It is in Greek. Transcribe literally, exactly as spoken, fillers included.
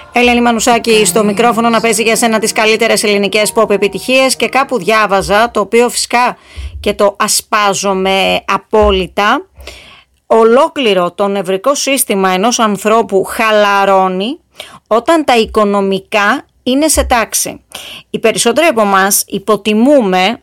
Ελένη Μανουσάκη στο μικρόφωνο να παίζει για σένα τις καλύτερες ελληνικές pop επιτυχίες, και κάπου διάβαζα, το οποίο φυσικά και το ασπάζομαι απόλυτα, ολόκληρο το νευρικό σύστημα ενός ανθρώπου χαλαρώνει όταν τα οικονομικά είναι σε τάξη. Οι περισσότεροι από εμάς υποτιμούμε